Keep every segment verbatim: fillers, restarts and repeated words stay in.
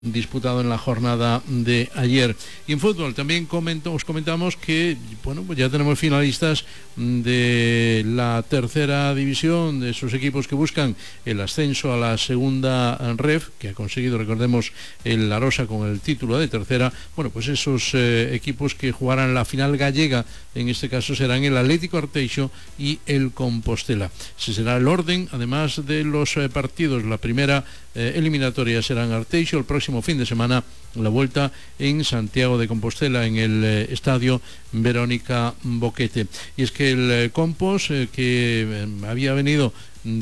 disputado en la jornada de ayer. Y en fútbol también comento, os comentamos que bueno, pues ya tenemos finalistas de la tercera división, de esos equipos que buscan el ascenso a la segunda ref, que ha conseguido, recordemos, el Arosa con el título de tercera. Bueno, pues esos eh, equipos que jugarán la final gallega, en este caso serán el Atlético Arteixo y el Compostela. Ese será el orden, además de los eh, partidos. La primera eh, eliminatoria será en Arteixo, el próximo fin de semana la vuelta en Santiago de Compostela, en el eh, estadio Verónica Boquete. Y es que el eh, Compos, eh, que eh, había venido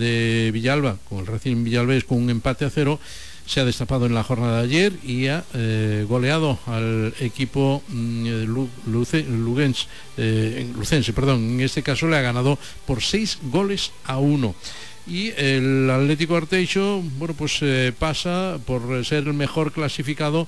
de Villalba, con el Racing Villalbés, con un empate a cero, se ha destapado en la jornada de ayer y ha eh, goleado al equipo mm, Luce, Lugens, eh, Lucense, perdón. En este caso le ha ganado por seis goles a uno. Y el Atlético Arteixo, bueno, pues eh, pasa por ser el mejor clasificado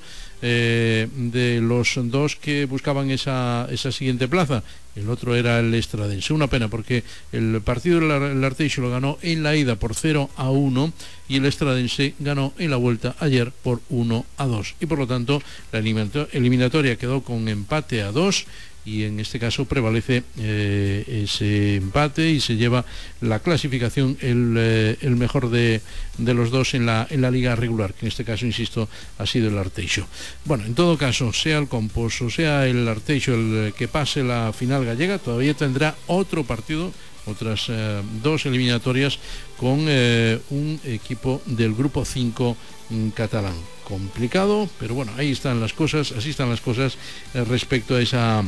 eh, de los dos que buscaban esa, esa siguiente plaza. El otro era el Estradense. Una pena, porque el partido del Arteixo lo ganó en la ida por cero a uno y el Estradense ganó en la vuelta ayer por uno a dos. Y por lo tanto la eliminatoria quedó con empate a dos. Y en este caso prevalece eh, ese empate y se lleva la clasificación el, eh, el mejor de, de los dos en la, en la liga regular, que en este caso, insisto, ha sido el Arteixo. Bueno, en todo caso, sea el Compos o sea el Arteixo el que pase la final gallega, todavía tendrá otro partido, otras eh, dos eliminatorias con eh, un equipo del grupo cinco catalán. Complicado, pero bueno, ahí están las cosas, así están las cosas eh, respecto a esa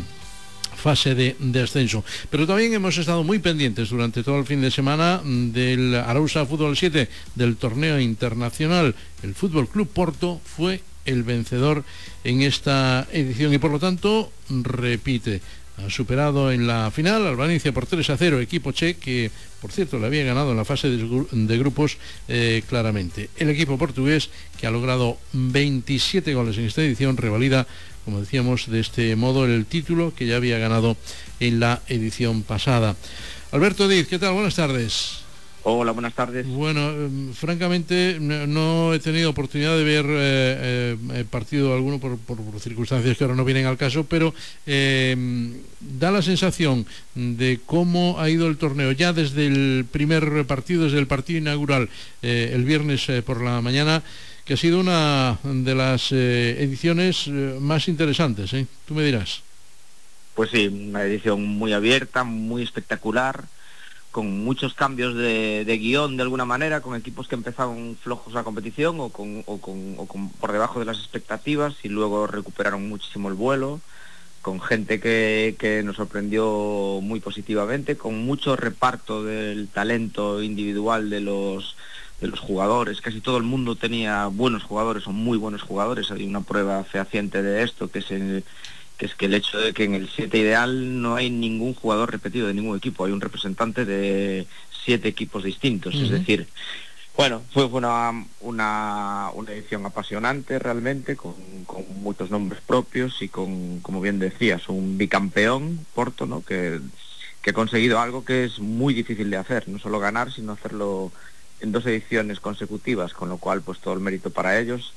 fase de, de ascenso. Pero también hemos estado muy pendientes durante todo el fin de semana del Arousa Fútbol siete, del torneo internacional. El Fútbol Club Porto fue el vencedor en esta edición y por lo tanto repite. Ha superado en la final al Valencia por tres a cero, equipo che que, por cierto, le había ganado en la fase de, de grupos eh, claramente. El equipo portugués, que ha logrado veintisiete goles en esta edición, revalida, como decíamos, de este modo el título que ya había ganado en la edición pasada. Alberto Diz, ¿qué tal? Buenas tardes. Hola, buenas tardes. Bueno, eh, francamente no, no he tenido oportunidad de ver eh, eh, partido alguno por, por, por circunstancias que ahora no vienen al caso, pero eh, da la sensación de cómo ha ido el torneo ya desde el primer partido, desde el partido inaugural eh, el viernes eh, por la mañana, que ha sido una de las eh, ediciones eh, más interesantes, ¿eh? Tú me dirás. Pues sí, una edición muy abierta, muy espectacular, con muchos cambios de, de guión de alguna manera, con equipos que empezaron flojos la competición o, con, o, con, o con por debajo de las expectativas y luego recuperaron muchísimo el vuelo, con gente que, que nos sorprendió muy positivamente, con mucho reparto del talento individual de los de los jugadores. Casi todo el mundo tenía buenos jugadores o muy buenos jugadores. Hay una prueba fehaciente de esto, que es el que es que el hecho de que en el siete ideal no hay ningún jugador repetido de ningún equipo, hay un representante de siete equipos distintos. Uh-huh. Es decir, bueno, fue una, una, una edición apasionante realmente, con, con muchos nombres propios y con, como bien decías, un bicampeón, Porto, ¿no? que, que ha conseguido algo que es muy difícil de hacer, no solo ganar, sino hacerlo en dos ediciones consecutivas, con lo cual pues todo el mérito para ellos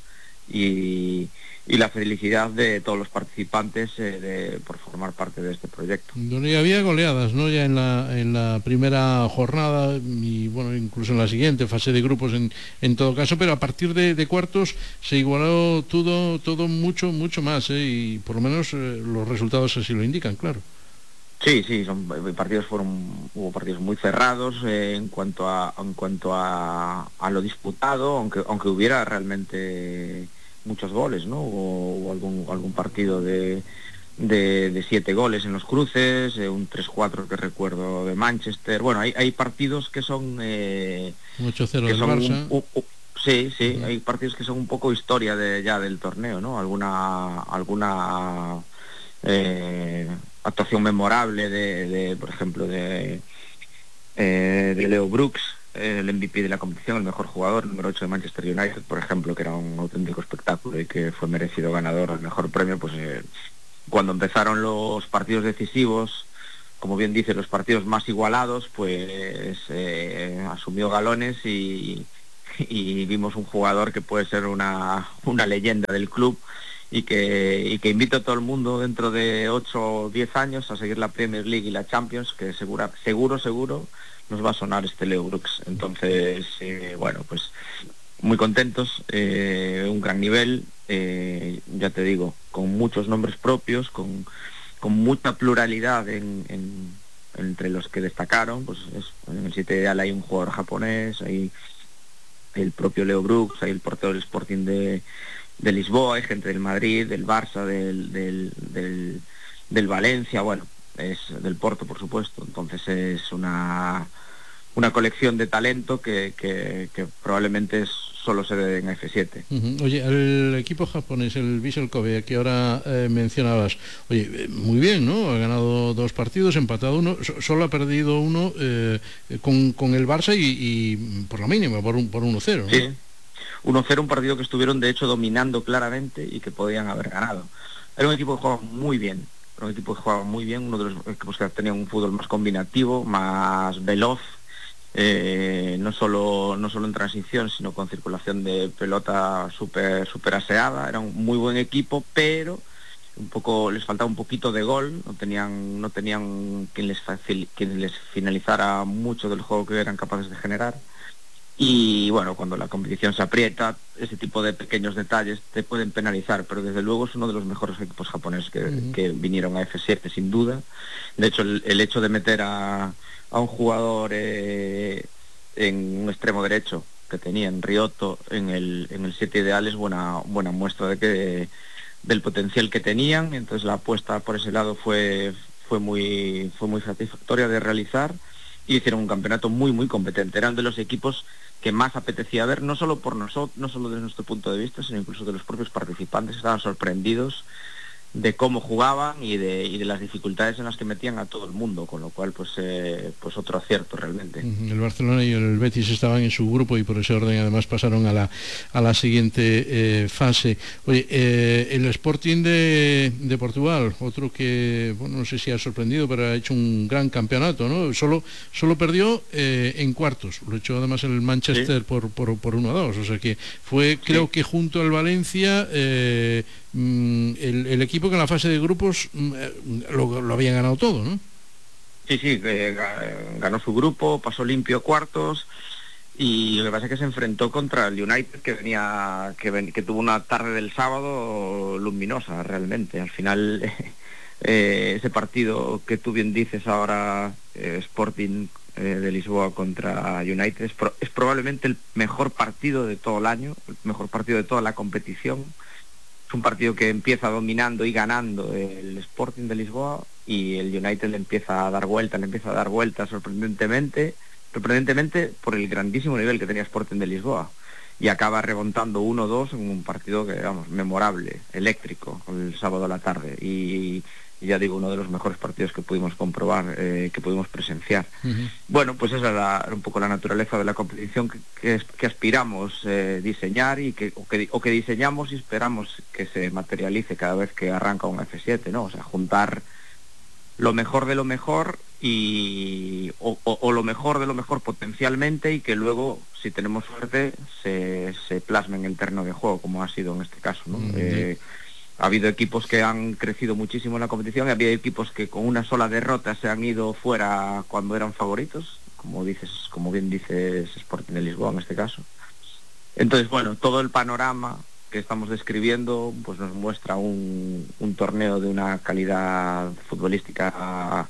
y, y la felicidad de todos los participantes eh, de, por formar parte de este proyecto. Donde había goleadas, ¿no? Ya en la en la primera jornada y bueno, incluso en la siguiente fase de grupos en, en todo caso, pero a partir de, de cuartos se igualó todo todo mucho mucho más, ¿eh? Y por lo menos eh, los resultados así lo indican, claro. Sí, sí, son partidos fueron hubo partidos muy cerrados eh, en cuanto a en cuanto a, a lo disputado, aunque aunque hubiera realmente muchos goles, ¿no? O, o algún algún partido de, de de siete goles en los cruces, eh, un tres cuatro que recuerdo de Manchester. Bueno, hay hay partidos que son eh, ocho cero del Barça. Un, un, sí, sí, uh-huh. Hay partidos que son un poco historia de ya del torneo, ¿no? Alguna alguna eh, actuación memorable de, de por ejemplo de eh, de Leo Brooks, el M V P de la competición, el mejor jugador, el número ocho de Manchester United, por ejemplo, que era un auténtico espectáculo y que fue merecido ganador al mejor premio. Pues eh, cuando empezaron los partidos decisivos, como bien dice, los partidos más igualados, pues eh, asumió galones y y vimos un jugador que puede ser una, una leyenda del club y que, y que invito a todo el mundo dentro de ocho o diez años a seguir la Premier League y la Champions, que segura, seguro, seguro nos va a sonar este Leo Brooks. Entonces, eh, bueno, pues muy contentos, eh, un gran nivel, eh, ya te digo, con muchos nombres propios, con, con mucha pluralidad en, en, entre los que destacaron. Pues es, en el siete ideal hay un jugador japonés, hay el propio Leo Brooks, hay el portero del Sporting de, de Lisboa, hay gente del Madrid, del Barça, del, del, del, del Valencia, bueno, es del Porto, por supuesto. Entonces es una una colección de talento que, que, que probablemente es, solo se ve en F siete. Uh-huh. Oye, el equipo japonés, el Vissel Kobe, que ahora eh, mencionabas, oye, muy bien, ¿no? Ha ganado dos partidos, empatado uno, so, solo ha perdido uno eh, con, con el Barça y, y por la mínima, por un por uno cero, ¿no? Sí, uno cero, un partido que estuvieron de hecho dominando claramente y que podían haber ganado. Era un equipo que jugaba muy bien, era un equipo que jugaba muy bien, uno de los equipos que tenía un fútbol más combinativo, más veloz, Eh, no solo no solo en transición, sino con circulación de pelota súper súper aseada. Era un muy buen equipo, pero un poco les faltaba un poquito de gol, no tenían no tenían quien les facil, quien les finalizara mucho del juego que eran capaces de generar. Y bueno, cuando la competición se aprieta, ese tipo de pequeños detalles te pueden penalizar, pero desde luego es uno de los mejores equipos japoneses que, uh-huh. que vinieron a F siete, sin duda. De hecho, el, el hecho de meter a a un jugador eh, en un extremo derecho que tenía en Ryoto en el en el siete ideal es buena buena muestra de que del potencial que tenían. Entonces la apuesta por ese lado fue fue muy fue muy satisfactoria de realizar y hicieron un campeonato muy muy competente. Eran de los equipos que más apetecía ver, no solo por nosotros, no solo desde nuestro punto de vista, sino incluso de los propios participantes. Estaban sorprendidos de cómo jugaban y de, y de las dificultades en las que metían a todo el mundo, con lo cual pues eh, pues otro acierto realmente. El Barcelona y el Betis estaban en su grupo y por ese orden además pasaron a la a la siguiente eh, fase. Oye, eh, el Sporting de, de Portugal, otro que, bueno, no sé si ha sorprendido, pero ha hecho un gran campeonato, ¿no? Solo solo perdió eh, en cuartos, lo echó además el Manchester, ¿sí?, por, por, por uno a dos, o sea que fue, creo, sí, que junto al Valencia eh, El, el equipo que en la fase de grupos lo, lo habían ganado todo, ¿no? Sí, sí, eh, ganó su grupo, pasó limpio cuartos, y lo que pasa es que se enfrentó contra el United, que venía que, ven, que tuvo una tarde del sábado luminosa realmente. Al final eh, ese partido que tú bien dices ahora, eh, Sporting eh, de Lisboa contra United, es, pro, es probablemente el mejor partido de todo el año, el mejor partido de toda la competición. Es un partido que empieza dominando y ganando el Sporting de Lisboa y el United le empieza a dar vueltas, le empieza a dar vueltas sorprendentemente, sorprendentemente por el grandísimo nivel que tenía Sporting de Lisboa. Y acaba remontando uno dos en un partido que, vamos, memorable, eléctrico, el sábado a la tarde. Y, y ya digo, uno de los mejores partidos que pudimos comprobar, eh, que pudimos presenciar. Uh-huh. Bueno, pues esa era, era un poco la naturaleza de la competición que, que, que aspiramos eh, diseñar y que o, que o que diseñamos y esperamos que se materialice cada vez que arranca un F siete, ¿no? O sea, juntar lo mejor de lo mejor y o, o, o lo mejor de lo mejor potencialmente, y que luego, si tenemos suerte, se, se plasme en el terreno de juego, como ha sido en este caso, ¿no? Uh-huh. eh, Ha habido equipos que han crecido muchísimo en la competición y había equipos que con una sola derrota se han ido fuera cuando eran favoritos, como dices, como bien dices, Sporting de Lisboa en este caso. Entonces, bueno, todo el panorama que estamos describiendo pues nos muestra un, un torneo de una calidad futbolística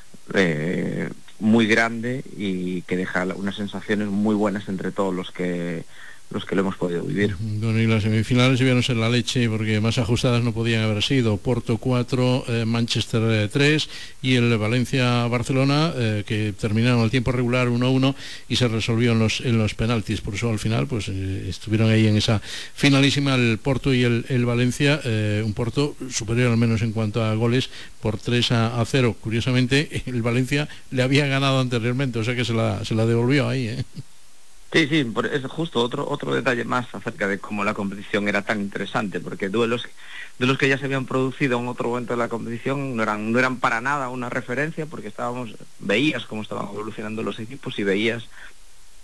eh, muy grande y que deja unas sensaciones muy buenas entre todos los que los que lo hemos podido vivir. Bueno, y las semifinales debieron ser la leche, porque más ajustadas no podían haber sido. Porto cuatro, eh, Manchester eh, tres, y el Valencia-Barcelona, eh, que terminaron el tiempo regular uno a uno y se resolvió en los, en los penaltis. Por eso al final pues eh, estuvieron ahí en esa finalísima el Porto y el, el Valencia, eh, un Porto superior al menos en cuanto a goles por tres a cero. Curiosamente el Valencia le había ganado anteriormente, o sea que se la, se la devolvió ahí, ¿eh? Sí, sí, es justo otro otro detalle más acerca de cómo la competición era tan interesante, porque duelos de los que ya se habían producido en otro momento de la competición no eran no eran para nada una referencia, porque estábamos veías cómo estaban evolucionando los equipos y veías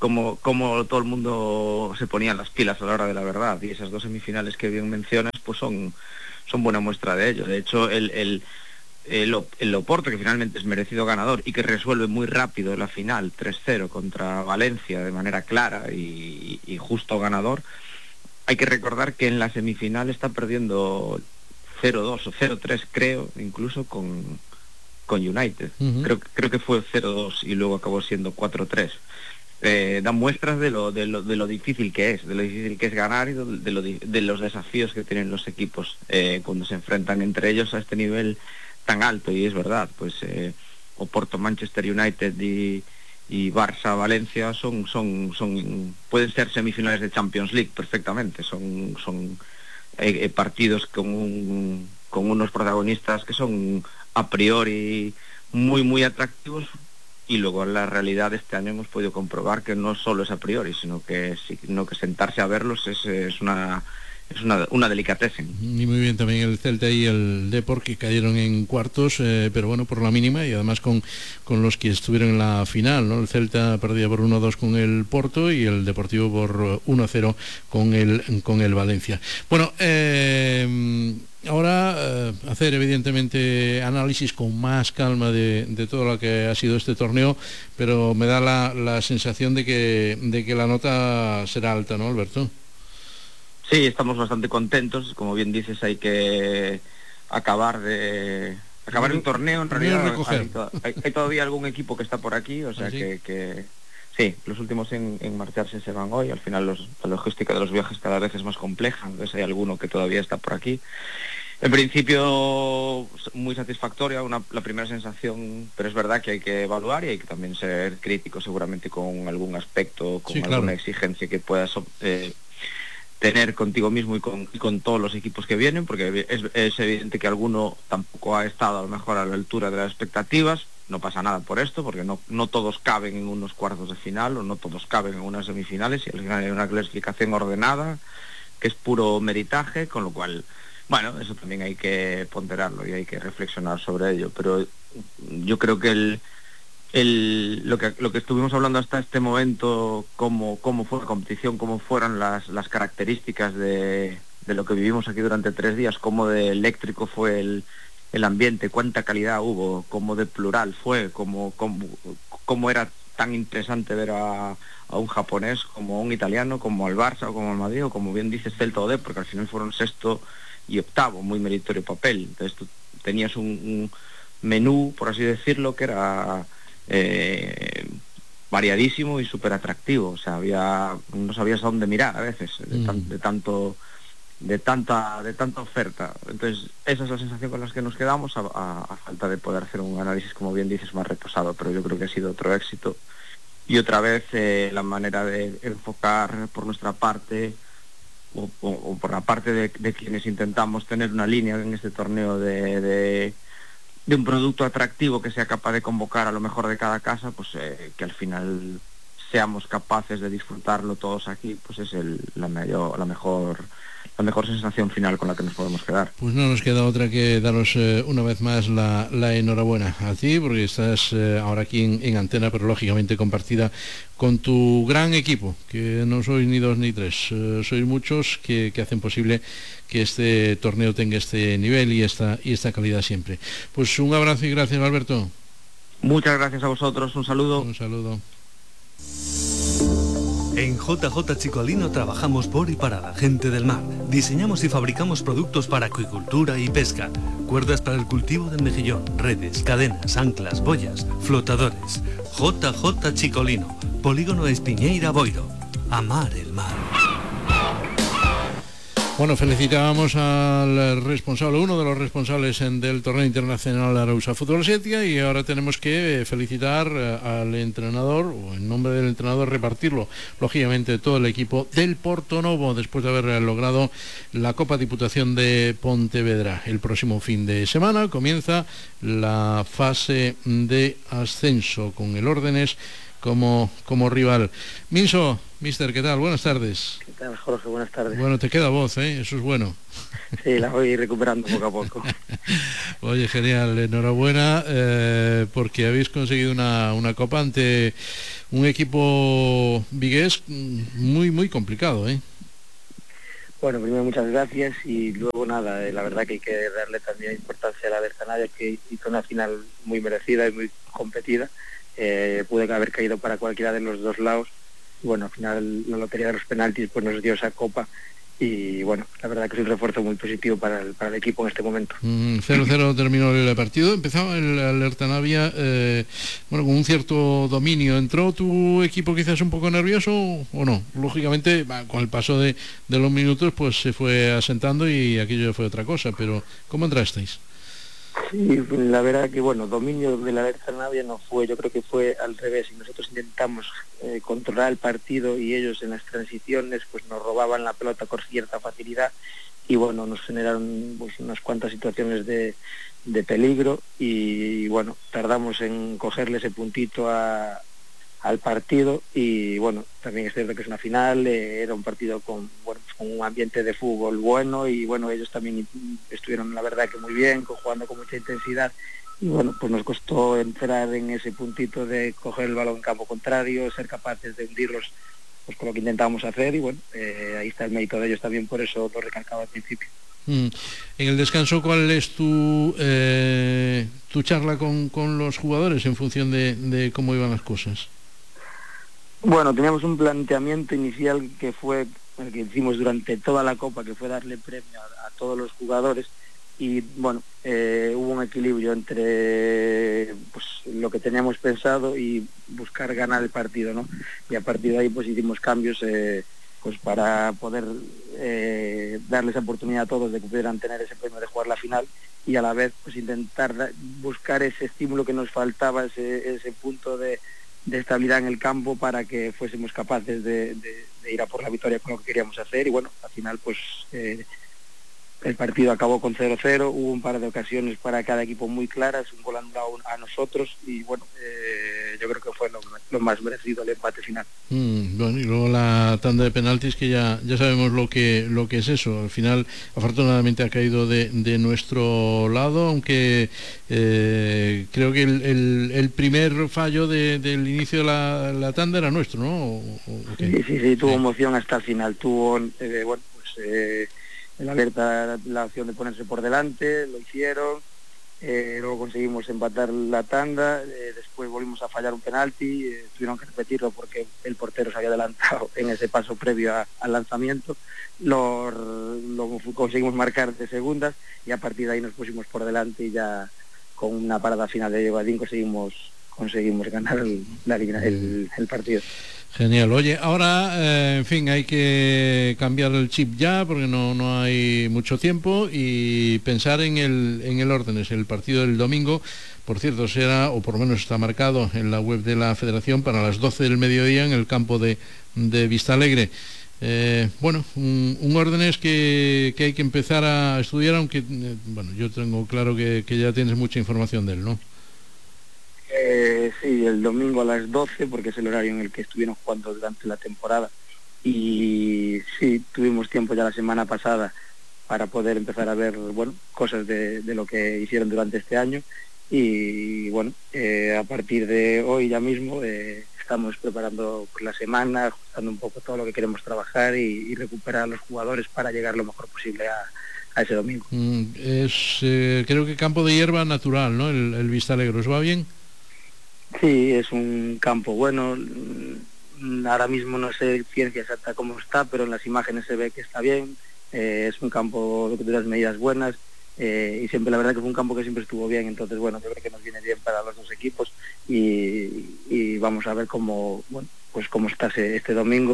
como, como todo el mundo se ponía las pilas a la hora de la verdad, y esas dos semifinales que bien mencionas pues son, son buena muestra de ello. De hecho, el, el, el, el Oporto, que finalmente es merecido ganador y que resuelve muy rápido la final tres cero contra Valencia de manera clara y, y justo ganador, hay que recordar que en la semifinal está perdiendo cero dos o cero tres, creo, incluso con, con United. Uh-huh. Creo, creo que fue cero dos y luego acabó siendo cuatro tres. Eh, dan muestras de lo, de, lo, de lo difícil que es, de lo difícil que es ganar y de, lo, de los desafíos que tienen los equipos eh, cuando se enfrentan entre ellos a este nivel tan alto. Y es verdad, pues eh, Oporto, Manchester United y, y Barça, Valencia son, son, son, pueden ser semifinales de Champions League perfectamente. Son, son eh, partidos con, un, con unos protagonistas que son a priori muy, muy atractivos. Y luego en la realidad de este año hemos podido comprobar que no solo es a priori, sino que sino que sentarse a verlos es, es una es una, una delicatessen. Y muy bien también el Celta y el Depor, que cayeron en cuartos, eh, pero bueno, por la mínima, y además con, con los que estuvieron en la final, ¿no? El Celta perdía por uno dos con el Porto y el Deportivo por uno cero con el, con el Valencia. Bueno, eh... Ahora eh, hacer evidentemente análisis con más calma de, de todo lo que ha sido este torneo, pero me da la, la sensación de que, de que la nota será alta, ¿no, Alberto? Sí, estamos bastante contentos. Como bien dices, hay que acabar de acabar el torneo. En realidad hay, hay, hay todavía algún equipo que está por aquí, o sea ¿Ah, sí? que, que sí, los últimos en, en marcharse se van hoy. Al final los, la logística de los viajes cada vez es más compleja, entonces hay alguno que todavía está por aquí. En principio muy satisfactoria una, la primera sensación, pero es verdad que hay que evaluar y hay que también ser crítico seguramente con algún aspecto, con sí, alguna claro. exigencia que puedas eh, tener contigo mismo y con, y con todos los equipos que vienen, porque es, es evidente que alguno tampoco ha estado a lo mejor a la altura de las expectativas. No pasa nada por esto, porque no, no todos caben en unos cuartos de final o no todos caben en unas semifinales, y al final hay una clasificación ordenada que es puro meritaje, con lo cual, bueno, eso también hay que ponderarlo y hay que reflexionar sobre ello. Pero yo creo que el, el lo que lo que estuvimos hablando hasta este momento, cómo, cómo fue la competición, cómo fueron las, las características de, de lo que vivimos aquí durante tres días, cómo de eléctrico fue el el ambiente, cuánta calidad hubo, cómo de plural fue, cómo, cómo, cómo era tan interesante ver a, a un japonés como a un italiano, como al Barça o como al Madrid, o como bien dices Celta o Depor, porque al final fueron sexto y octavo, muy meritorio papel. Entonces tú tenías un, un menú, por así decirlo, que era eh, variadísimo y súper atractivo. O sea, había, no sabías a dónde mirar a veces, de, mm. tan, de tanto... de tanta de tanta oferta. Entonces esa es la sensación con la que nos quedamos, a, a, a falta de poder hacer un análisis, como bien dices, más reposado, pero yo creo que ha sido otro éxito. Y otra vez eh, la manera de enfocar por nuestra parte o, o, o por la parte de, de quienes intentamos tener una línea en este torneo de, de, de un producto atractivo que sea capaz de convocar a lo mejor de cada casa, pues eh, que al final seamos capaces de disfrutarlo todos aquí, pues es el, la, mayor, la mejor la mejor sensación final con la que nos podemos quedar. Pues no nos queda otra que daros eh, una vez más la, la enhorabuena a ti, porque estás eh, ahora aquí en, en antena, pero lógicamente compartida con tu gran equipo, que no sois ni dos ni tres, eh, sois muchos que, que hacen posible que este torneo tenga este nivel y esta, y esta calidad siempre. Pues un abrazo y gracias, Alberto. Muchas gracias a vosotros, un saludo. Un saludo. En J J Chicolino trabajamos por y para la gente del mar. Diseñamos y fabricamos productos para acuicultura y pesca. Cuerdas para el cultivo del mejillón, redes, cadenas, anclas, boyas, flotadores. J J Chicolino, Polígono Espiñeira Boiro. Amar el mar. Bueno, felicitábamos al responsable, uno de los responsables del torneo internacional Arousa Fútbol siete, y ahora tenemos que felicitar al entrenador, o en nombre del entrenador repartirlo, lógicamente, todo el equipo del Portonovo, después de haber logrado la Copa Diputación de Pontevedra. El próximo fin de semana comienza la fase de ascenso con el Órdenes como, como rival. Minso, mister, ¿qué tal? Buenas tardes. ¿Qué tal, Jorge? Buenas tardes. Bueno, te queda voz, ¿eh? Eso es bueno. Sí, la voy recuperando poco a poco. Oye, genial, enhorabuena, eh, porque habéis conseguido una, una copa ante un equipo vigués muy, muy complicado, ¿eh? Bueno, primero muchas gracias y luego nada, eh, la verdad que hay que darle también importancia a la Bertanavia, que hizo una final muy merecida y muy competida. Eh, pude haber caído para cualquiera de los dos lados. Y bueno, al final la lotería de los penaltis pues nos dio esa copa y bueno, la verdad que es un refuerzo muy positivo para el, para el equipo en este momento. cero cero terminó el partido, empezaba el Alerta Navia eh, bueno, con un cierto dominio. ¿Entró tu equipo quizás un poco nervioso o no? Lógicamente, con el paso de, de los minutos pues se fue asentando y aquello fue otra cosa, pero ¿cómo entrasteis? Sí, la verdad que bueno, dominio de la Alerta Navia no fue, yo creo que fue al revés, y nosotros intentamos eh, controlar el partido y ellos en las transiciones pues nos robaban la pelota con cierta facilidad y bueno, nos generaron pues unas cuantas situaciones de, de peligro y bueno, tardamos en cogerle ese puntito a, al partido y bueno, también es cierto que es una final, eh, era un partido con, bueno, pues, con un ambiente de fútbol bueno y bueno, ellos también estuvieron la verdad que muy bien, jugando con mucha intensidad y bueno, pues nos costó entrar en ese puntito de coger el balón en campo contrario, ser capaces de hundirlos pues con lo que intentábamos hacer y bueno, eh, ahí está el mérito de ellos también, por eso lo recalcaba al principio. Mm. En el descanso, ¿cuál es tu eh, tu charla con, con los jugadores en función de, de cómo iban las cosas? Bueno, teníamos un planteamiento inicial que fue el que hicimos durante toda la Copa, que fue darle premio a, a todos los jugadores y bueno, eh, hubo un equilibrio entre pues lo que teníamos pensado y buscar ganar el partido, ¿no? Y a partir de ahí pues hicimos cambios eh, pues para poder eh, darles oportunidad a todos de que pudieran tener ese premio de jugar la final y a la vez pues intentar da- buscar ese estímulo que nos faltaba, ese, ese punto de de estabilidad en el campo para que fuésemos capaces de, de, de ir a por la victoria con lo que queríamos hacer y bueno, al final pues eh, el partido acabó con cero cero, hubo un par de ocasiones para cada equipo muy claras, un gol anulado a nosotros y bueno, eh, yo creo que fue lo, lo más merecido el empate final. Mm, bueno, y luego la tanda de penaltis que ya ya sabemos lo que lo que es eso. Al final, afortunadamente ha caído de, de nuestro lado, aunque eh, creo que el, el, el primer fallo de, del inicio de la, la tanda era nuestro, ¿no? ¿O, o qué? Sí, sí, sí, tuvo sí. emoción hasta el final, tuvo, eh, bueno, pues eh, el Alerta la opción de ponerse por delante, lo hicieron, eh, luego conseguimos empatar la tanda, eh, después volvimos a fallar un penalti, eh, tuvieron que repetirlo porque el portero se había adelantado en ese paso previo a, al lanzamiento, lo, lo conseguimos marcar de segundas y a partir de ahí nos pusimos por delante y ya con una parada final de Badín conseguimos conseguimos ganar el, la, el, el partido. Genial. Oye, ahora, eh, en fin, hay que cambiar el chip ya porque no, no hay mucho tiempo y pensar en el, en el orden. Es el partido del domingo, por cierto, será, o por lo menos está marcado en la web de la Federación para las doce del mediodía en el campo de, de Vistalegre. Eh, bueno, un, un orden es que, que hay que empezar a estudiar, aunque, eh, bueno, yo tengo claro que, que ya tienes mucha información de él, ¿no? Eh, sí, el domingo a las doce, porque es el horario en el que estuvieron jugando durante la temporada. Y sí, tuvimos tiempo ya la semana pasada para poder empezar a ver, bueno, cosas de, de lo que hicieron durante este año. Y bueno, eh, a partir de hoy ya mismo eh, estamos preparando pues, la semana, ajustando un poco todo lo que queremos trabajar y, y recuperar a los jugadores para llegar lo mejor posible a, a ese domingo. Mm, es, eh, creo que campo de hierba natural, ¿no? El, el Vistalegre, ¿os va bien? Sí, es un campo bueno, ahora mismo no sé ciencia exacta cómo está, pero en las imágenes se ve que está bien, eh, es un campo de unas medidas buenas eh, y siempre la verdad que fue un campo que siempre estuvo bien, entonces bueno, yo creo que nos viene bien para los dos equipos y, y vamos a ver cómo, bueno, pues cómo está ese, este domingo.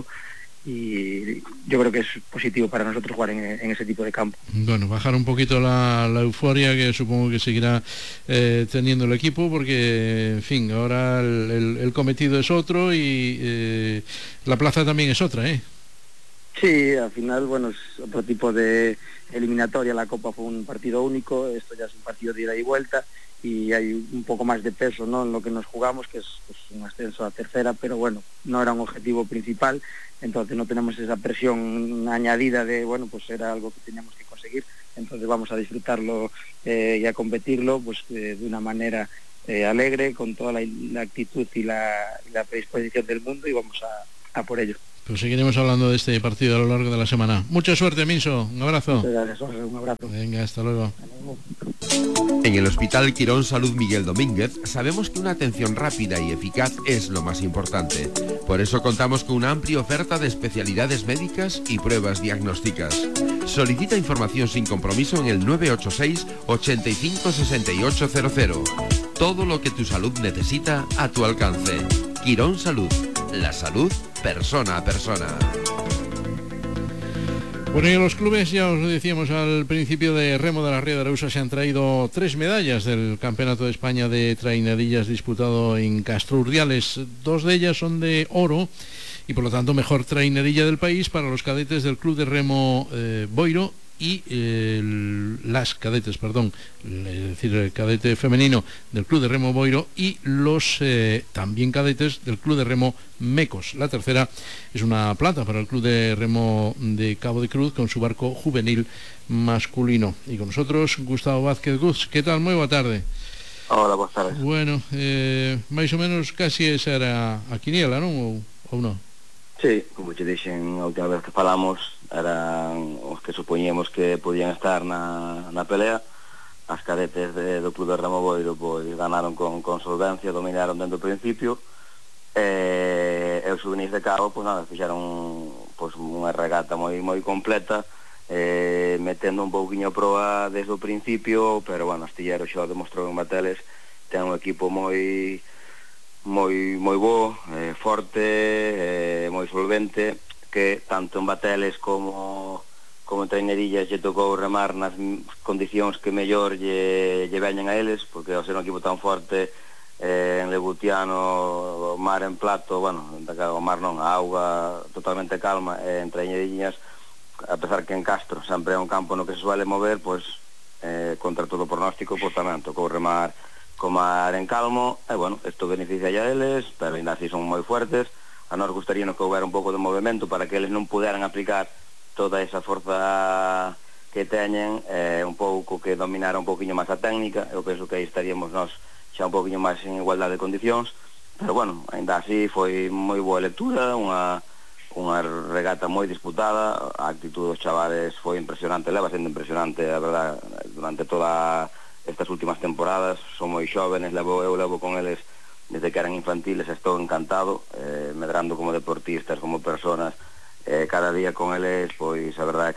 Y yo creo que es positivo para nosotros jugar en, en ese tipo de campo. Bueno, bajar un poquito la, la euforia que supongo que seguirá eh, teniendo el equipo porque, en fin, ahora el, el, el cometido es otro y eh, la plaza también es otra, ¿eh? Sí, al final, bueno, es otro tipo de eliminatoria, la Copa fue un partido único, esto ya es un partido de ida y vuelta y hay un poco más de peso, ¿no?, en lo que nos jugamos, que es pues, un ascenso a tercera, pero bueno, no era un objetivo principal, entonces no tenemos esa presión añadida de, bueno, pues era algo que teníamos que conseguir seguir, entonces vamos a disfrutarlo eh, y a competirlo pues eh, de una manera eh, alegre, con toda la, la actitud y la, y la predisposición del mundo, y vamos a, a por ello. Pues seguiremos hablando de este partido a lo largo de la semana. Mucha suerte, Minso. Un abrazo. Muchas gracias, Jorge. Un abrazo. Venga, hasta luego. Hasta luego. En el Hospital Quirón Salud Miguel Domínguez sabemos que una atención rápida y eficaz es lo más importante. Por eso contamos con una amplia oferta de especialidades médicas y pruebas diagnósticas. Solicita información sin compromiso en el nueve ocho seis, ochenta y cinco, sesenta y ocho cero cero. Todo lo que tu salud necesita a tu alcance. Quirón Salud. La salud persona a persona. Bueno, y en los clubes, ya os lo decíamos al principio, de remo de la Ría de Arousa se han traído tres medallas del Campeonato de España de trainadillas disputado en Castro Urdiales. Dos de ellas son de oro y por lo tanto mejor trainerilla del país para los cadetes del Club de Remo eh, Boiro y eh, las cadetes, perdón, es decir, el cadete femenino del Club de Remo Boiro y los eh, también cadetes del Club de Remo Mecos. La tercera es una plata para el Club de Remo de Cabo de Cruz con su barco juvenil masculino. Y con nosotros Gustavo Vázquez Guz. ¿Qué tal? Muy buena tarde. Hola, buenas tardes. Bueno, eh, máis ou menos casi esa era a quiniela, non? Ou, ou non? Sí, como te dixen a última vez que falamos, eran os que supoñíamos que podían estar na, na pelea. As cadetes de, do Club de Remo Boiro pois ganaron con, con solvencia, dominaron dentro do principio, e, e os juvenis de Cabo pois nada, fixeron pois unha regata moi moi completa, eh, metendo un pouquiño a proa desde o principio, pero bueno, Astillero xa demostrou en Bateles, ten un equipo moi moi moi bo, eh, forte, eh, moi solvente, que tanto en Bateles como como en trainerillas lle tocou remar nas condicións que mellor lle, lle veñen a eles, porque ao ser un equipo tan forte, eh, en Legutiano, o mar en plato, bueno, o mar non, a auga totalmente calma, eh, en trainerillas, a pesar que en Castro sempre é un campo no que se suele mover, pois eh, contra todo pronóstico, pois tamén tocou remar co mar en calmo, e bueno, isto beneficia a eles, pero ainda así son moi fuertes. A nós gustaríamos que houbera un pouco de movimento para que eles non puderan aplicar toda esa forza que teñen, eh, un pouco que dominara un pouquiño máis a técnica. Eu penso que aí estaríamos nós xa un pouquiño máis en igualdade de condicións, pero bueno, ainda así foi moi boa lectura, unha unha regata moi disputada. A actitud dos chavales foi impresionante, leva sendo impresionante, a verdad, durante toda estas últimas temporadas. Son moi xóvenes, levo, eu levo con eles desde que eran infantiles, estou encantado, eh, medrando como deportistas, como personas, eh, cada día con eles, pois a verdad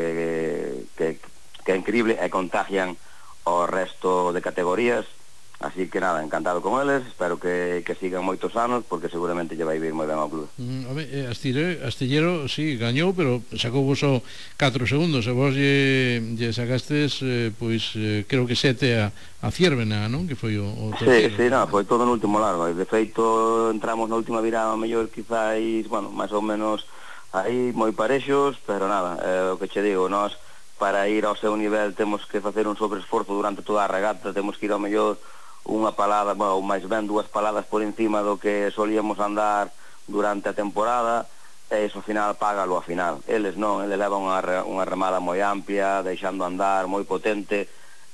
que, que, que é increíble, e contagian ao resto de categorías. Así que nada, encantado con eles, espero que, que sigan moitos anos, porque seguramente lle vai vir moi ben ao club. Mm, a ver, eh, Astillero, Astillero, sí, gañou, pero sacou vos só catro segundos, e vos lle, lle sacastes, eh, pois, eh, creo que sete a, a Ciervena, non? Que foi o, o terceiro. Sí, sí, no, foi todo no último largo, de feito entramos na última virada, mellor quizáis, bueno, máis ou menos aí moi parexos, pero nada, eh, o que che digo, nós para ir ao seu nivel temos que facer un sobreesforzo durante toda a regata, temos que ir ao mellor unha palada, ou máis ben dúas paladas por encima do que solíamos andar durante a temporada, e iso ao final págalo ao final. Eles non, eles levan unha, unha remada moi amplia, deixando andar, moi potente,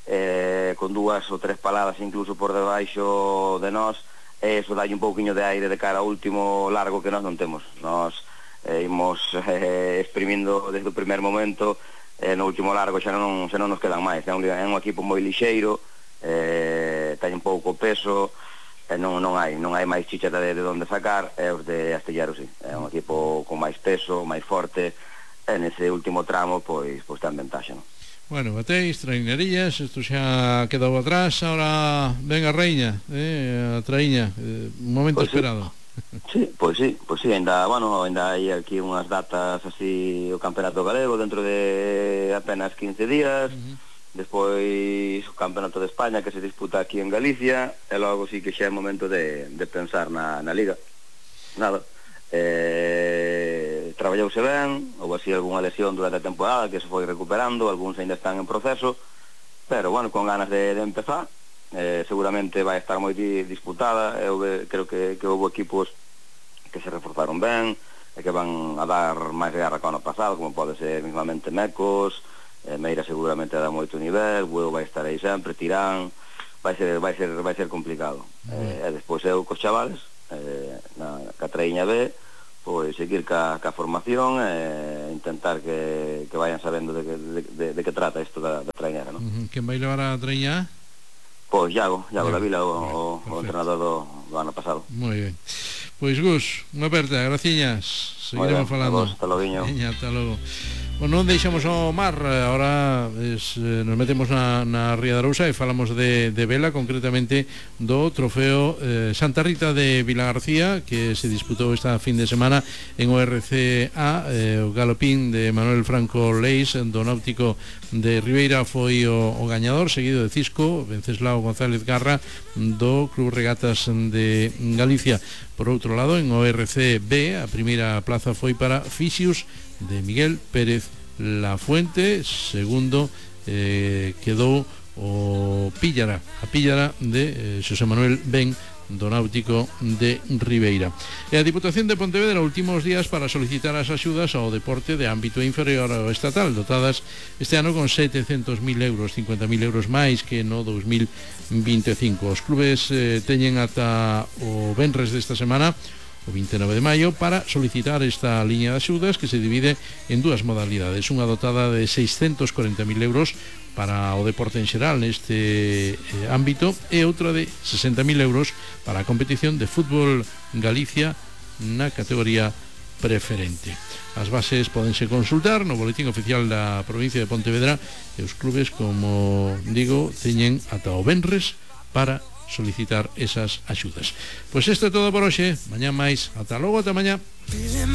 eh, con dúas ou tres paladas incluso por debaixo de nós, e iso dai un pouquiño de aire de cara ao último largo que nós non temos. Nós eh, imos eh, exprimindo desde o primer momento, e eh, no último largo xa non, xa non nos quedan máis. É un, é un equipo moi lixeiro, eh, ten un pouco peso, e non, non hai non hai máis chicha de, de onde sacar, e os de Astillero sí, é un equipo con máis peso, máis forte, e nese último tramo pois, pois ten ventaxa, non? Bueno, batéis, trainerías, isto xa quedou atrás, ahora ven a Reina, eh, a Traíña, eh, un momento pues esperado. Sí, pois sí, pois sí, ainda, bueno, ainda hai aquí unhas datas así, o Campeonato Galego dentro de apenas quince días, uh-huh. Despois o Campeonato de España que se disputa aquí en Galicia, e logo sí que xa é momento de, de pensar na, na Liga. Nada, eh, traballouse ben, houve así algunha lesión durante a temporada que se foi recuperando, algúns ainda están en proceso, pero bueno, con ganas de, de empezar, eh, seguramente vai estar moi disputada. Eu creo que, que houve equipos que se reforzaron ben, e que van a dar máis guerra que o ano pasado, como pode ser mismamente Mecos, eh, Meira seguramente dá moito nivel, Bueu vai estar aí sempre, Tirán, vai ser vai ser vai ser complicado. Eh, e despois eu cos chavales, eh, na ca Traíña B, pois seguir ca, ca formación e eh, intentar que, que vayan sabendo de que, de, de, de que trata isto da, da trainera, non? Uh-huh. Quen vai levar a Traíña? Pois Iago, Iago da Vila, o, Perfecto. o entrenador do, do ano pasado. Moi ben. Pois Gus, unha aperta, graciñas. Seguiremos falando. Hasta logo. Veña, hasta logo. Bueno, non deixamos o mar, agora es, eh, nos metemos na, na Ría de Arousa e falamos de, de vela, concretamente do trofeo eh, Santa Rita de Vilagarcía, que se disputou esta fin de semana en o R C A, eh, o galopín de Manuel Franco Leis do Náutico de Ribeira foi o, o gañador, seguido de Cisco, Venceslao González Garra do Club Regatas de Galicia. Por outro lado, en o R C B, a primeira plaza foi para Fisius de Miguel Pérez Lafuente, segundo eh, quedou o Píllara, a Píllara de eh, Xosé Manuel Ben do Náutico de Ribeira. E a Diputación de Pontevedra últimos días para solicitar as axudas ao deporte de ámbito inferior ao estatal, dotadas este ano con setecentos mil euros, cincuenta mil euros máis que no dos mil veinticinco. Os clubes eh, teñen ata o venres desta semana, o vinte e nove de maio, para solicitar esta liña de axudas que se divide en dúas modalidades, unha dotada de seiscentos corenta mil euros para o deporte en xeral neste eh, ámbito e outra de sesenta mil euros para a competición de fútbol Galicia na categoría preferente. As bases pódense consultar no boletín oficial da provincia de Pontevedra e os clubes, como digo, teñen ata o venres para solicitar esas axudas. Pois isto é todo por hoxe. Mañá máis. Ata logo, ata mañá.